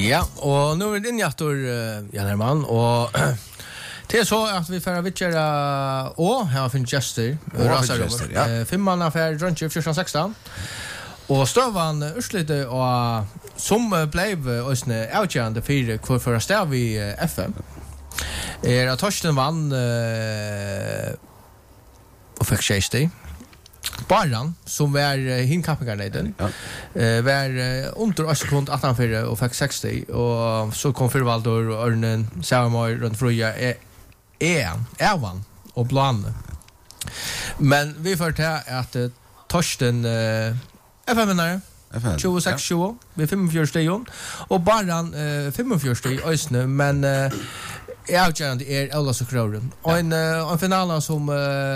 Ja, och nu är det injektor Jan Herman och det är så att vi får vitchera och här finns gäster. Ja. 5 manna för Drunch 1416. Och stövan urslite och som blev ösne outgörande för förra stav i FM. Att Torsten vann och fick 60. Barran som var hinkappingarneden var under 8 sekund 18 och fick 60 och så kom Förvaldur och Örnen Sauermar runt Fruja Ervan och Blanne. Men vi får ta att Torsten FM-vinnare 26-20 vid 45 steg och Barran 45 i Ösne men outgörande Ellas och Kroren och en final som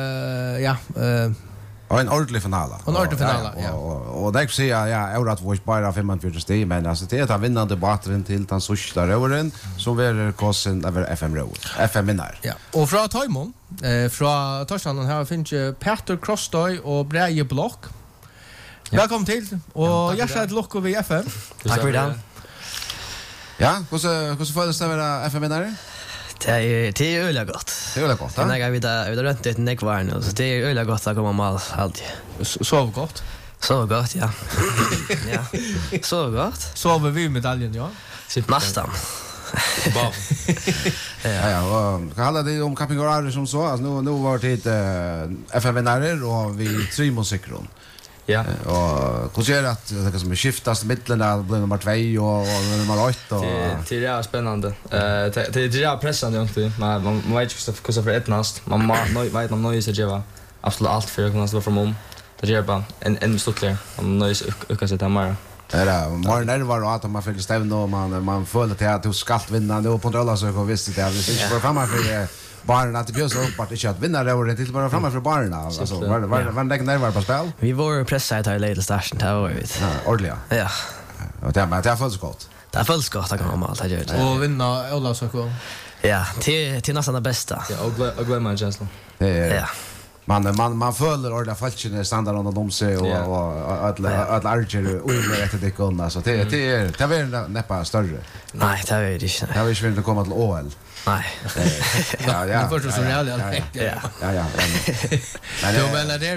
Och en ordentlig finale. Ja. Och det kan säga Eurat var bara 45 steg men alltså det är vinnande batteren till den sista rören som är kosten över FM rör. FM vinner. Ja. Och från Taimon från Torsten här finns Peter Crosstoy och Breje Block. Välkommen till och hjärtligt lock över FM. Tack för det. Ja, hur följs det med FM vinnare? Det är öliga gott. Det är öliga gott. När vi där runt ett neckvarn nu så det är öliga gott att komma mal alltid. Sov gott. Så gott, ja. Ja. Så gott. Sover vi medaljen, ja. Nästan. Bra. Ja, och kan handla det om Camping Garage som så. Alltså nu var det FM-vinnare och vi tre musikron. Ja. Och hur ser att det som skiftas mittlarna blir nummer 2 och nummer 8 och det är spännande. Det är pressande egentligen. Man vet inte hur för ettnast. Man vet man nöjer sig geva absolut allt för att kunna stå fram. Det ger bara en storklär. Man nöjer sig öka sig där. Ja, mer nerver och att man får stävna och man följer att du ska vinna nu på alla så och visst det är det inte för framme för barnen att det bjöds upp att inte att vinna det året till bara framme för barnen alltså var det nerver på spel. Vi var pressade här i Little Station där var vi. Ja, ordentligt. Ja. Och det har följts gott. Det har följts gott att komma allt här. Och vinna Ola så kom. Ja, till nästan det bästa. Ja, och glömma en känsla. Ja. Man följer ordentligt falskene standarden och de sig och att archer under efter det kunna så det är näppa större. Nej, det är det inte. Jag vill inte komma till OL. Nej. Ja. Det förstås så reellt. Ja. Men där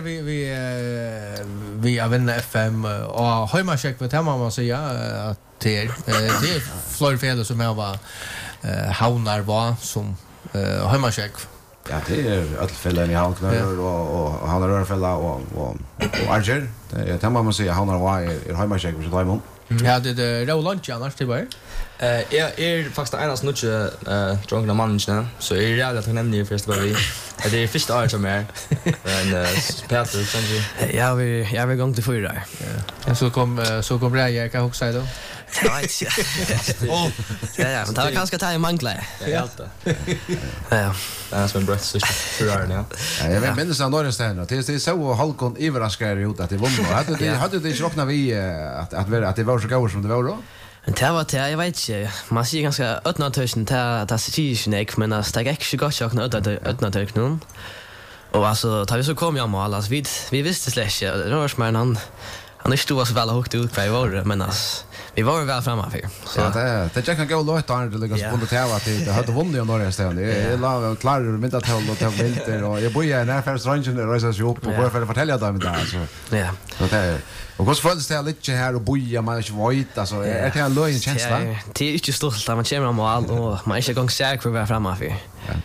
vi vinner FM och hemmacheck för tema man säga att det är Florfeld som var Haunar var som hemmacheck. Ja, det är allfällen i Halknar och han har fälla och Archer. Det tema man säga han har är hemmacheck för Diamond. Ja, det är Roland annars till var. Jag är faktiskt en av snutche drunkna människorna så är det att jag nämner först vad vi. Det är första året som är en Peter kanske. Ja, vi är igång till 4 där. Ja. Så kom jag kan också säga då. Ja, men det var ganska ta i mankla. Ja, allt det. Ja. Det är som en bröst för ja. Ja, jag minns han då ständer. Det är så Halkon överraskar ut att det vann. Hade det råknat vi att det var så gott som det var då? Men det var det, jag vet inte. Man ser ganska 80000 det ser snäck men det är inte gott att öppna 80000. Och alltså tar vi så kom jag med alltså vi visste släsch Rörsman han är stor så väl högt ut på år men alltså vi var väl framme för. Så det jag kan gå låt där det ligger på det här att det hade vunnit i norra stan. Det är la klar med att hålla och vinter och jag bor i närför strangen och resa sig upp och bara för att fortälja dem där alltså. Ja. Så det och hur följs det lite här och boja man är vet alltså är det en lögn känsla? Det är inte stolt att man kommer mål och man är inte gång säker för att vara framme för.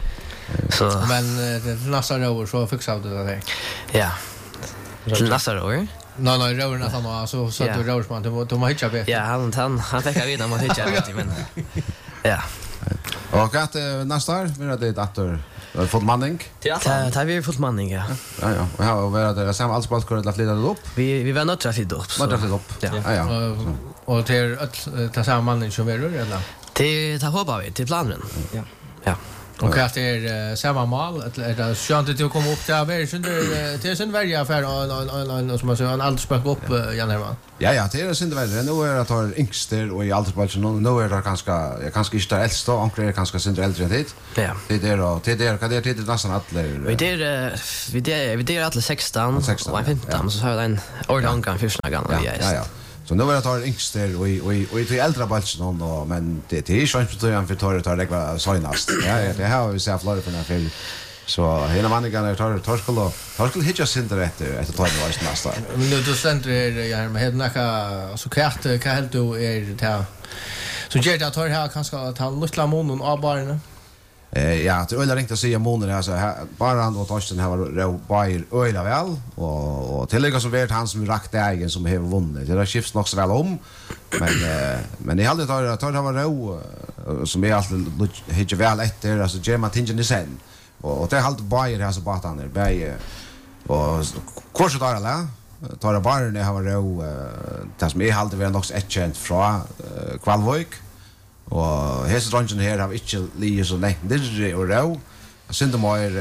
Så men det nästa år så fixar du det där. Ja. Till nästa år. Nej, Rören han så att Rörsman de har hittat bättre. Ja, han fick vidare man hittar vet men. Ja. Och att nästa år blir det dator fått manning. Ta vi fått manning ja. Ja, och var det samma alls bara skulle flytta det upp. Vi var nöjda till upp. Ja. Och till att ta samma manning som vi rör eller. Det hoppas vi till planen. Ja. Och att det är samma mål eller det skönt att komma upp där det är sen välja för och som man säger en allspark upp Jan Herman. Ja, det är synd väl. Nu är det att yngster och i allsparken nu är det kanske inte äldst och anklar är kanske synd äldre än det. Ja. Det är kan det till nästan alla. Vi det alla 16 och 15 så har jag en ordentlig första gången. Ja. Så nu är det tar yngster och till äldre balsen och men det är chans för tar regla senast. Ja, det har vi sett flera på den här. Så hela mannen tar skulle hitta sin rätt efter tar det var nästa. Men nu då ständer jag med några så kvart kan helt du det så ger det att tar här kanske att han lustla månen av barnen. Ja, det öller inte att säga månen alltså bara han och Torsten här var Bayer öla väl och tillägga så vet han som rakt ägen som har vunnit. Det har skifts nog så väl om men i hade tar det var ro som är alltid hittar väl efter alltså Gemma tingen i sen. Och det är halt Bayer här så bara han där Bayer och kurset där alla tar det bara när han var ro det som är halt det också ett känt från Kvalvik. Og hese dronjen her har ikke lige så lenge dirre og rau. Syndemøyer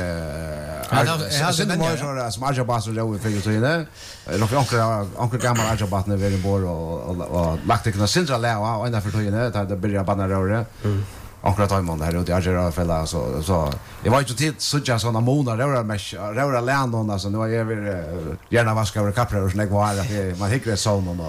som Arjabasen rau i fyrtøyene. Nok onker gammal Arjabasen er veldig bor og lagt ikke noe sindra lea og enda fyrtøyene, det blir banna rau. Onker tøymon her ute i Arjabafella, så jeg var ikke tid sutja sånne måneder rau leanon, altså nu har jeg gjerne vaska over kapprar og sånn var man hikker et sånn,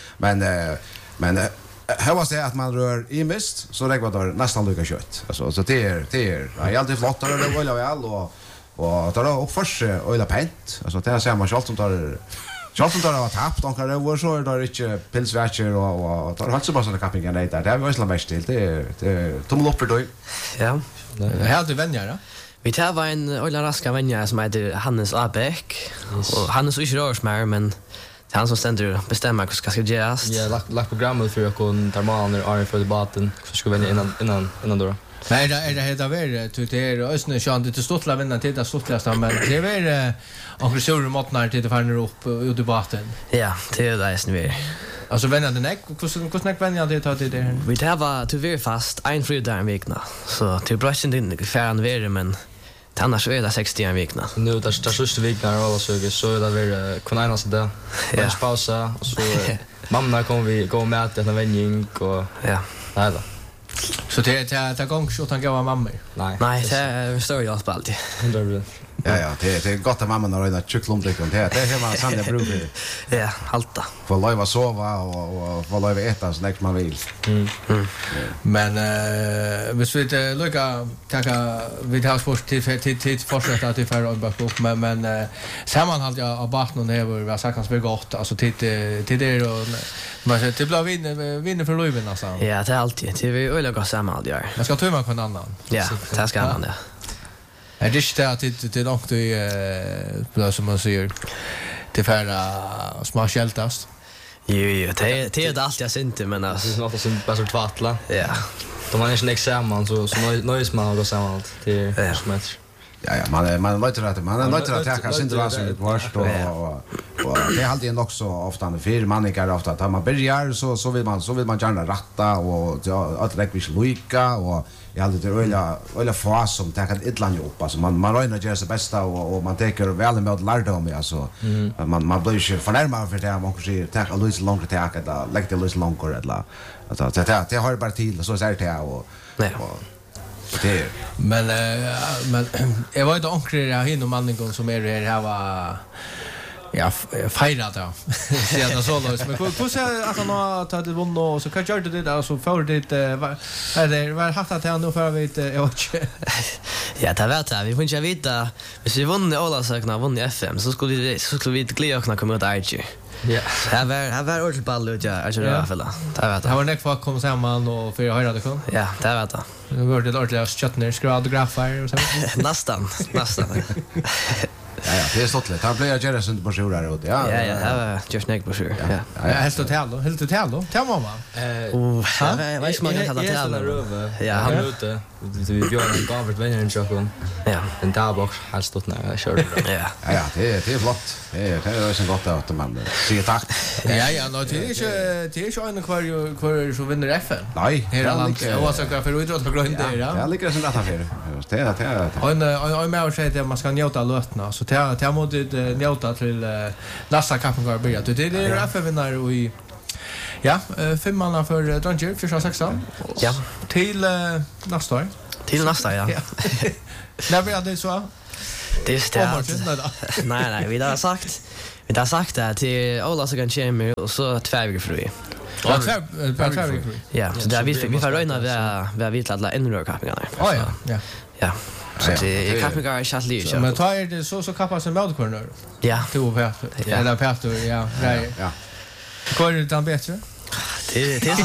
men här var det att man rör i mist så det var nästan lika kött. Alltså så det är jag alltid flottare det vill jag väl och tar upp först öla pent. Alltså det ser man själv som tar av tapp de kan det var så där inte pilsvätcher och tar halt så bara såna campingen där. Det var island mest till. Det tumul upp för då. Ja. Här hade vänner då. Vi tar var en öla raska vänner som heter Hannes Abeck och Hannes är inte rörsmär men han som ständer bestämmer vad ska göras. Ja, lagt programmet för att kunna ta mannen och Arne för debatten så ska vi innan då. Nej, det heter väl till det ösnä sjön det stottla vänner till det stottlaste men det är väl onkel Sjöre matnar till det förna upp i debatten. Ja, det är det snö. Alltså vänner den ek hur snack vänner det tar till det. Vi tar var till very fast en fredag en vecka. Så till brösten din färran vere men annars är det 60 en vecka. Nu där sista veckan och så är det väl kun ena så där. Ja. Pausa och så mamma kommer vi gå med att den vändning och ja. Nej då. Så det gång så han går mamma. Nej, det står ju alltid alltid. Ja, det är gott att mamma när det kycklingdricken det är hemma Sandra brukar. Ja, allt. Får leva sova och får leva äta så länge man vill. Men hvis vi lukka tacka vi har sport till fortsätta till för och bak men sammanhållt jag av barnen över vad sagt han spelar gott alltså till det och man säger det blir vinner för Löven alltså. Ja, det är alltid. Det är vi öliga sammanhållt gör. Man ska ta med på en annan. Ja, det ska man det. Är det inte till långt i som man säger till färra små skältast. Jo, det är alltid jag inte men alltså det är något som bara så tvattla. Ja. Då man är inte examen så nöjs man att gå samman till smätt. Ja, man låter att ta sin dras ut vart och det är alltid också ofta en fyra mannigar ofta att man börjar så vill man gärna ratta och att det blir lika och jag hade det öliga fas som tar ett land upp alltså man rönar göra det bästa och man tar väl med lärdom alltså man blir ju förnärmad för det man kanske tar en lite längre tag eller lägga det lite längre eller alltså det har bara till så säger det och det men jag var inte onkel jag hinner mannen som är här var ja fejra då. Ja det så lås men hur ser att han har tagit vunnit och så kan göra det där så för det var haft att han nu för vet jag inte. Ja, det vet jag. Vi får inte veta. Hvis vi vunnit alla sökna vunnit FM så skulle vi inte glida och komma ut Archie. Ja. Här var ordentligt ball ut jag i alla fall. Det vet jag. Har näck för komma samman och för höra det kom. Ja, det vet jag. Det var det ordentligt chattner skriva autografer och så. Nästan. Ja, det är stått lite. Han blir göra sånt på sjura där ute. Ja, det var just näck på sjura. Ja. Helt hotell då. Ta mamma. Jag vet man kan ta det. Ja, han ute. Vi gör en gavet vänner i chocken. Ja, en tabbox har stått när jag körde. Ja, det är flott. Det är så gott att man säger tack. Ja, det är ju en kvar så vinner FN. Nej, hela landet. Och så kan för idrott på grund där. Ja, lika som att affär. Det är. Och med att säga att man ska njuta lötna så det måste njuta till nästa kappingar börja. Det är FN vinnare och i ja, 5 manna för Dranger för 16. Ja, till nästa år. Till nästa ja. När blir det så? Det är det. Nej, vi har sagt Vi har sagt det till Ola så kan kämmer och så 2 veckor fri. Ja, tvär veckor. Ja, så där vi får röna vi vill alla inrörkappingarna. Ja, ja. Ja. Så det kappingar är chat lite. Men tar det så kappar sig med kornar. Ja. Du och Peter. Eller Peter, ja. Nej. Ja. Kör det utan bättre? Det är så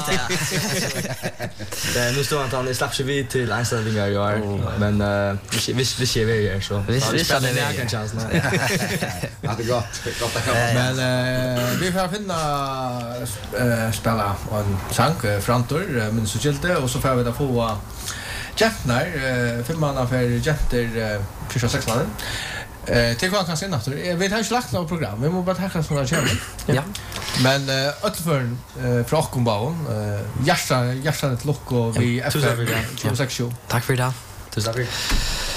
Det nu står han i slapp vid till anställningar jag men vi ser vi är så. Vi ska det en chans nu. Ja, det gott att komma. Men vi får finna spela en sång framtor men så skilte och så får vi då få Jentnar 5 mannar för Jenter 26 mannar. Till vad kan se natur. Vi har inte lagt något program. Vi måste bara tacka såna källor. Ja. Men öllförn från Ockenbaum hjärta ett lock och vi efter 26. Tack för det. Tusen tack.